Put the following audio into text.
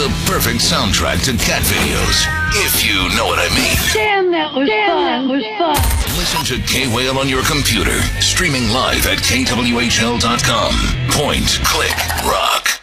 the perfect soundtrack to cat videos, if you know what I mean. Damn, that was fun. Listen to K-Whale on your computer, streaming live at kwhl.com. Point, click, rock.